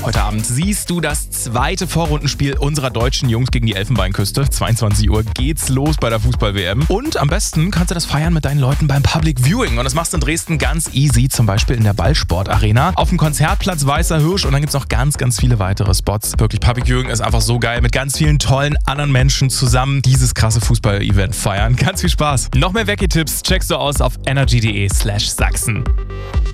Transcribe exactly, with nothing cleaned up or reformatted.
Heute Abend siehst du das zweite Vorrundenspiel unserer deutschen Jungs gegen die Elfenbeinküste. zweiundzwanzig Uhr geht's los bei der Fußball-W M. Und am besten kannst du das feiern mit deinen Leuten beim Public Viewing. Und das machst du in Dresden ganz easy, zum Beispiel in der Ballsport-Arena, auf dem Konzertplatz Weißer Hirsch und dann gibt's noch ganz, ganz viele weitere Spots. Wirklich, Public Viewing ist einfach so geil, mit ganz vielen tollen anderen Menschen zusammen dieses krasse Fußball-Event feiern. Ganz viel Spaß. Noch mehr Wecki-Tipps checkst du aus auf energy punkt de slash Sachsen.